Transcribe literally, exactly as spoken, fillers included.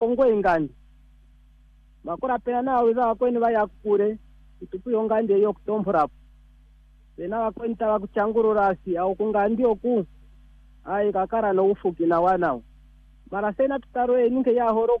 kongo ingandi makora pena na wiza wakweni bayakure itupuyo ngandi yo kutompora pena wakweni tawa kuchangururasi au kungandi oku ai kakara no ufuki na wanao mara sena tutaro eninge ya horo